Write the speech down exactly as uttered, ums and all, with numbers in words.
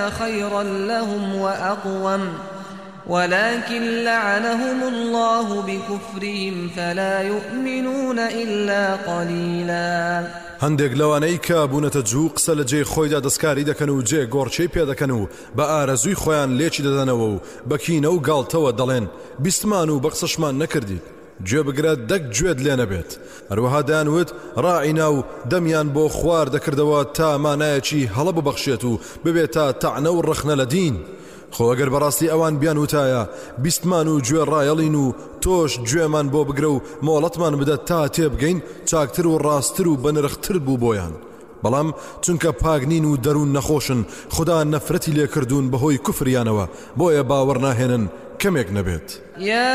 خيرا لهم وأقوم ولكن لعنهم الله بكفرهم فلا يؤمنون إلا قليلا. هەندێک لەوانەی کە بوونەتە جوو قسە لە جێی خۆیدا دەستکاری دەکەن و جێ گۆڕچەی پێ دەکەن و بە ئارەزووی خۆیان لێکی دەدەنەوە و بەکینە و گاڵتەوە دەڵێن بیستمان و بە قسەشمان نەکردیت، گوێ بگرە دەک گوێت لێ نەبێت. هەروەها دەیانوت ڕائینا و دەمیان بۆ خوار دەکردەوە تا مانایەکی هەڵە ببەخشێت و ببێت تا تەعنە و ڕەخنە لە دین. خۆ ئەگەر بەڕاستی ئەوان بیان وتایە بیستمان و گوێ ڕایەڵین و تۆش گوێمان بۆ بگرە و مۆڵەتمان بدە تا تێبگەین، چاکتر و ڕاستتر و بەنرختر بوو بۆیان. بەڵام چونکە پاگنین و دەروون نەخۆشن، خدا نەفرەتی لێکردوون بەهۆی کوفریانەوە، بۆیە باوەڕ ناهێنن کەمێک نەبێت.